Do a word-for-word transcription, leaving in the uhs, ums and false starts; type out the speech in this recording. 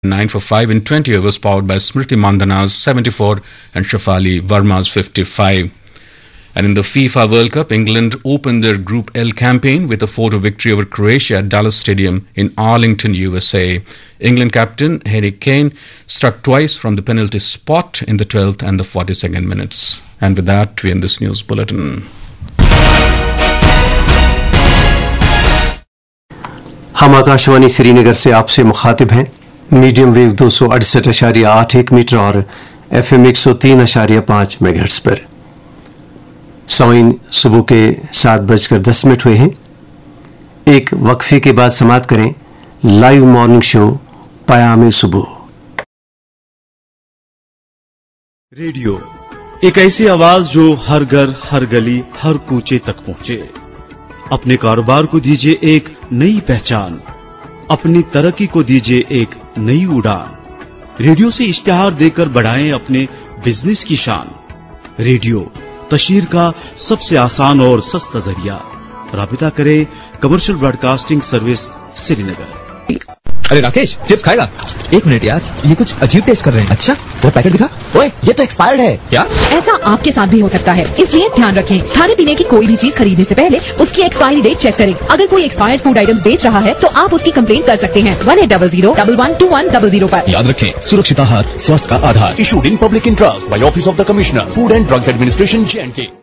nine for five in twenty overs, powered by Smriti Mandhana's seventy-four and Shafali Verma's fifty-five. And in the FIFA World Cup, England opened their Group L campaign with a four two victory over Croatia at Dallas Stadium in Arlington, U S A. England captain Harry Kane struck twice from the penalty spot in the twelfth and the forty-second minutes. And with that, we end this news bulletin. हम आकाशवाणी श्रीनगर से आपसे मुखातिब हैं। Medium wave दो सौ अड़सठ अशारिया आठ एक मीटर और एफ एम एक सौ तीन अशारिया पाँच मेगाहर्ट्ज पर। साइन सुबह के सात बजकर दस मिनट हुए हैं। एक वक्फे के बाद समाप्त करें लाइव मॉर्निंग शो पयामे सुबह। रेडियो एक ऐसी आवाज जो हर घर, हर गली, हर कूचे तक पहुंचे। अपने कारोबार को दीजिए एक नई पहचान, अपनी तरक्की को दीजिए एक नई उड़ान। रेडियो से इश्तिहार देकर बढ़ाएं अपने बिजनेस की शान। रेडियो तशहीर का सबसे आसान और सस्ता जरिया। राबिता करें कमर्शियल ब्रॉडकास्टिंग सर्विस श्रीनगर। अरे राकेश, चिप्स खाएगा? एक मिनट यार, ये कुछ अजीब टेस्ट कर रहे हैं। अच्छा, वो पैकेट दिखा। ओए, ये तो एक्सपायर्ड है। क्या? ऐसा आपके साथ भी हो सकता है, इसलिए ध्यान रखें। खाने पीने की कोई भी चीज खरीदने से पहले उसकी एक्सपायरी डेट चेक करें। अगर कोई एक्सपायर्ड फूड आइटम्स बेच रहा है तो आप उसकी कंप्लेंट कर सकते हैं one eight double zero double one two one double zero पर। याद रखें, सुरक्षित आहार स्वास्थ्य का आधार। Issued in public interest by Office of the Commissioner, Food and Drugs Administration, J and K.